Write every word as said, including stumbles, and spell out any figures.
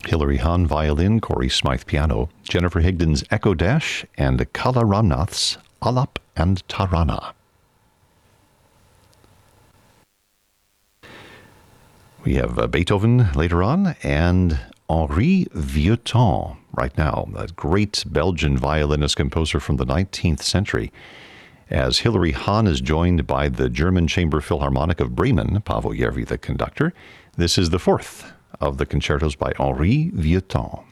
Hilary Hahn violin, Corey Smythe piano, Jennifer Higdon's Echo Dash, and Kala Ramnath's Alap and Tarana. We have uh, Beethoven later on, and Henri Vieuxtemps right now, a great Belgian violinist composer from the nineteenth century. As Hilary Hahn is joined by the German Chamber Philharmonic of Bremen, Paavo Järvi the conductor. This is the fourth of the concertos by Henri Vieuxtemps.